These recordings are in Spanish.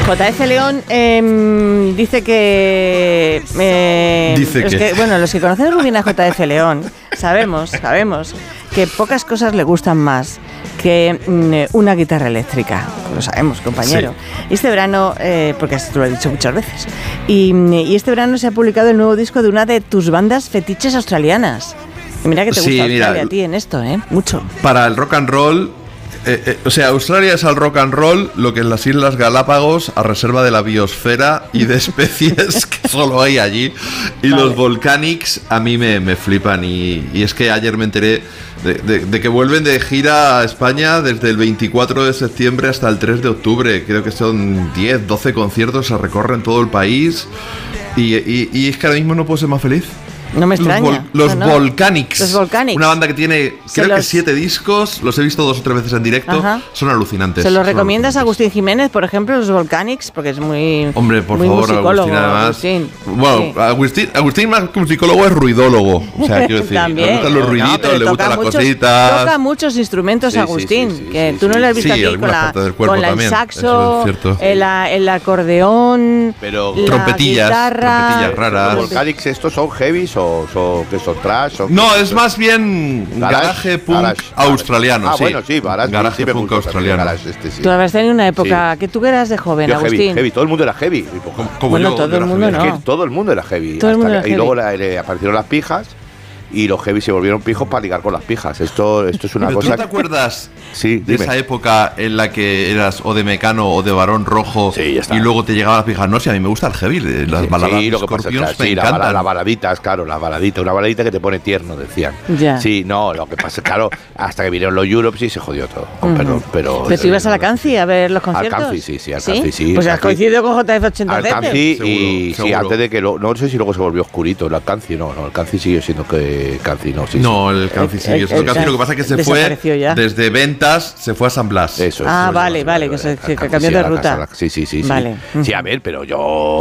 JF León dice que... bueno, los que conocemos muy bien a JF León sabemos que pocas cosas le gustan más que una guitarra eléctrica. Lo sabemos, compañero. Sí. Este verano, porque esto lo he dicho muchas veces, y este verano se ha publicado el nuevo disco de una de tus bandas fetiches australianas. Y mira que te gusta Australia a ti en esto, mucho. Para el rock and roll... Australia es al rock and roll lo que en las Islas Galápagos a reserva de la biosfera y de especies que solo hay allí. Y los Volcanics a mí me flipan. Y es que ayer me enteré de que vuelven de gira a España desde el 24 de septiembre hasta el 3 de octubre. Creo que son 10, 12 conciertos, se recorren todo el país. Y es que ahora mismo no puedo ser más feliz. No me extraña. Los Volcanics. Los Volcanics. Una banda que tiene, creo que 7 discos. Los he visto 2 o 3 veces en directo. Ajá. Son alucinantes. ¿Se los recomiendas a Agustín Jiménez, por ejemplo, los Volcanics? Porque es muy... Hombre, por muy favor, Agustín, además. Agustín. Bueno, sí. Agustín más que musicólogo es ruidólogo. O sea, quiero decir, le gustan los ruiditos, le gustan las cositas. Toca muchos instrumentos, Agustín. Que tú no le has visto aquí con el saxo, el acordeón, pero trompetillas raras. ¿Los Volcanics estos son heavies o que son trash? No, es más bien garaje punk australiano. Bueno, sí, garaje punk australiano. Tú habías tenido una época que tú eras de joven, yo Agustín. Heavy, todo el mundo era heavy. Bueno, todo el mundo no. Es que todo el mundo era heavy. Y luego aparecieron las pijas. Y los heavy se volvieron pijos para ligar con las pijas. Esto es una cosa... ¿Tú te acuerdas de esa época en la que eras o de Mecano o de Barón Rojo y luego te llegaban las pijas? No, si a mí me gusta el heavy, las baladas de Scorpions me encantan. Las baladitas, claro, las baladitas. Una baladita que te pone tierno, decían. Ya. Sí, no, lo que pasa es claro, hasta que vinieron los Europes y se jodió todo. Perdón, pero tú ibas a la Canci a ver los conciertos. Al Canci, sí, al Canci, sí. Pues has coincidido con JF87. Al Canci y sí, antes de que no sé si luego se volvió oscurito. El Canci no, el Canci sigue siendo que Canci no. No, el Canci sí. Lo que pasa es que se fue desde ventas, se fue a San Blas. Eso. Vale, que cambió de ruta. Sí. Vale. Sí, a ver, pero yo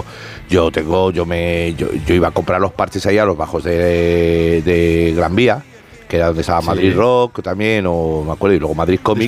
iba a comprar los parches ahí a los bajos de Gran Vía, que era donde estaba Madrid Rock también, o me acuerdo, y luego Madrid Comics.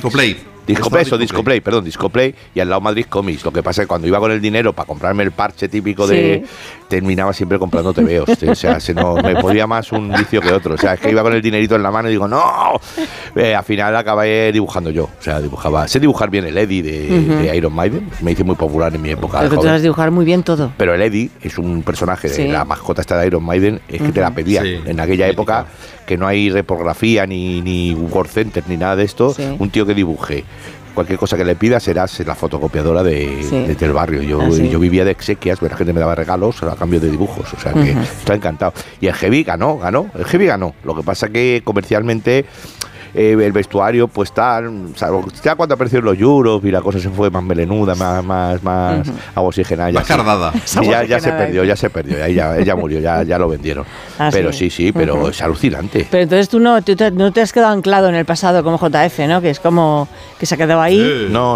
Discoplay, y al lado Madrid Comics. Lo que pasa es que cuando iba con el dinero para comprarme el parche típico terminaba siempre comprando tebeos. O sea, me podía más un vicio que otro. O sea, es que iba con el dinerito en la mano y digo, ¡no! Al final acabé dibujando yo. O sea, sé dibujar bien el Eddie de Iron Maiden. Me hice muy popular en mi época. Pero tú sabes dibujar muy bien todo. Pero el Eddie es un personaje de la mascota esta de Iron Maiden, es que te la pedían. En aquella época, que no hay repografía ni Word Center ni nada de esto, un tío que dibuje cualquier cosa que le pidas serás la fotocopiadora del barrio. Yo vivía de exequias, la gente me daba regalos a cambio de dibujos, o sea que estoy encantado. Y el heavy ganó. Lo que pasa que comercialmente el vestuario pues tal, ya cuando aparecieron los Europe y la cosa se fue más melenuda, más oxigenada, más cardada, ya se perdió, ya murió, ya lo vendieron. Pero sí, pero es alucinante. Pero entonces tú no te has quedado anclado en el pasado como JF, ¿no? Que es como que se ha quedado ahí. No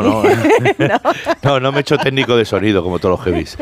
me he hecho técnico de sonido como todos los heavies.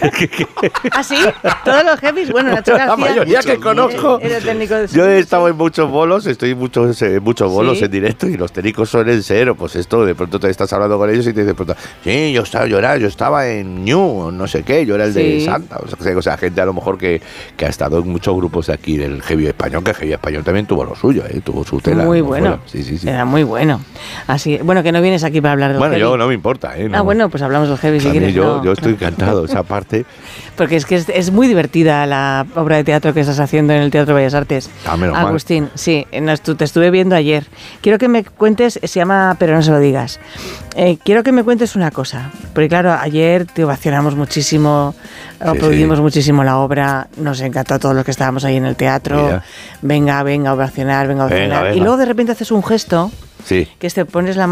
¿Ah, sí? ¿Todos los heavies? Bueno, Nacho García, la mayoría que conozco. Era técnico de sonido. Yo he estado en muchos bolos, estoy en muchos bolos en directo, y los técnicos suelen ser, pues esto, de pronto te estás hablando con ellos y te dicen, sí, yo estaba en New, no sé qué, yo era el de Santa, o sea, gente a lo mejor que ha estado en muchos grupos de aquí del heavy español, que el heavy español también tuvo lo suyo, tuvo su tela. Muy bueno. Sí. Era muy bueno. Así, bueno, que no vienes aquí para hablar de heavy. Yo no me importa, no. Bueno, pues hablamos de heavy si quieres. Yo estoy encantado, esa parte. Porque es que es muy divertida la obra de teatro que estás haciendo en el Teatro Bellas Artes. Agustín, sí, te estuve viendo ayer. Quiero que me cuentes, se llama Pero no se lo digas. Quiero que me cuentes una cosa, porque claro, ayer te ovacionamos muchísimo, aplaudimos muchísimo la obra, nos encantó a todos los que estábamos ahí en el teatro. Venga a ovacionar, venga. Y luego de repente haces un gesto, que te pones la